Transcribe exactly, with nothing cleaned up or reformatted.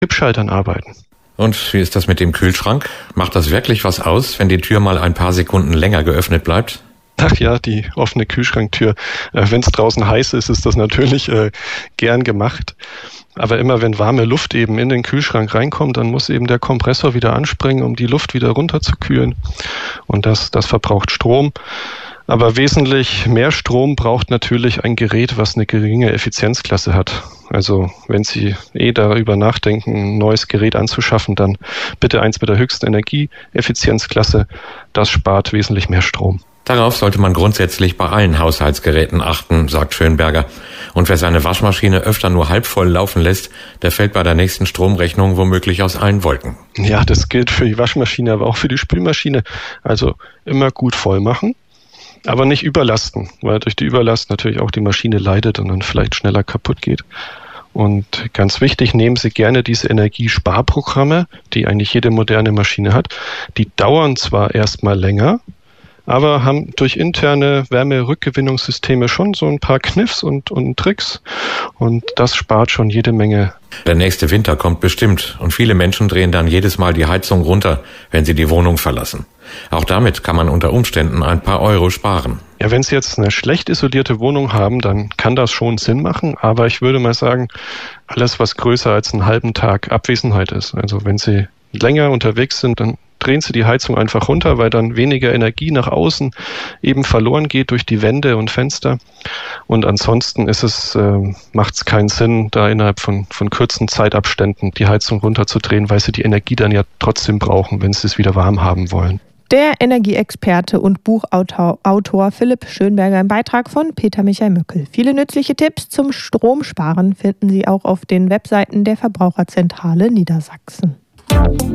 Kippschaltern arbeiten. Und wie ist das mit dem Kühlschrank? Macht das wirklich was aus, wenn die Tür mal ein paar Sekunden länger geöffnet bleibt? Ach ja, die offene Kühlschranktür. Äh, wenn es draußen heiß ist, ist das natürlich äh, gern gemacht. Aber immer wenn warme Luft eben in den Kühlschrank reinkommt, dann muss eben der Kompressor wieder anspringen, um die Luft wieder runterzukühlen. Und das, das verbraucht Strom. Aber wesentlich mehr Strom braucht natürlich ein Gerät, was eine geringe Effizienzklasse hat. Also wenn Sie eh darüber nachdenken, ein neues Gerät anzuschaffen, dann bitte eins mit der höchsten Energieeffizienzklasse. Das spart wesentlich mehr Strom. Darauf sollte man grundsätzlich bei allen Haushaltsgeräten achten, sagt Schönberger. Und wer seine Waschmaschine öfter nur halb voll laufen lässt, der fällt bei der nächsten Stromrechnung womöglich aus allen Wolken. Ja, das gilt für die Waschmaschine, aber auch für die Spülmaschine. Also immer gut voll machen, aber nicht überlasten, weil durch die Überlast natürlich auch die Maschine leidet und dann vielleicht schneller kaputt geht. Und ganz wichtig, nehmen Sie gerne diese Energiesparprogramme, die eigentlich jede moderne Maschine hat. Die dauern zwar erstmal länger, aber haben durch interne Wärmerückgewinnungssysteme schon so ein paar Kniffs und, und Tricks. Und das spart schon jede Menge. Der nächste Winter kommt bestimmt und viele Menschen drehen dann jedes Mal die Heizung runter, wenn sie die Wohnung verlassen. Auch damit kann man unter Umständen ein paar Euro sparen. Ja, wenn Sie jetzt eine schlecht isolierte Wohnung haben, dann kann das schon Sinn machen. Aber ich würde mal sagen, alles, was größer als einen halben Tag Abwesenheit ist. Also wenn Sie länger unterwegs sind, dann drehen Sie die Heizung einfach runter, weil dann weniger Energie nach außen eben verloren geht durch die Wände und Fenster. Und ansonsten ist es, äh, macht es keinen Sinn, da innerhalb von, von kurzen Zeitabständen die Heizung runterzudrehen, weil Sie die Energie dann ja trotzdem brauchen, wenn Sie es wieder warm haben wollen. Der Energieexperte und Buchautor Autor Philipp Schönberger im Beitrag von Peter Michael Mückel. Viele nützliche Tipps zum Stromsparen finden Sie auch auf den Webseiten der Verbraucherzentrale Niedersachsen.